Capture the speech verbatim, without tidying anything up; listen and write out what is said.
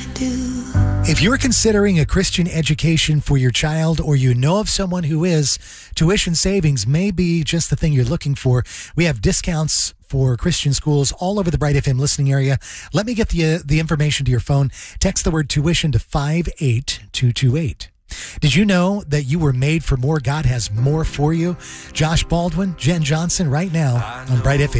If you're considering a Christian education for your child, or you know of someone who is, tuition savings may be just the thing you're looking for. We have discounts for Christian schools all over the Bright F M listening area. Let me get the, uh, the information to your phone. Text the word tuition to five eight two two eight. Did you know that you were made for more? God has more for you. Josh Baldwin, Jen Johnson, right now on Bright F M.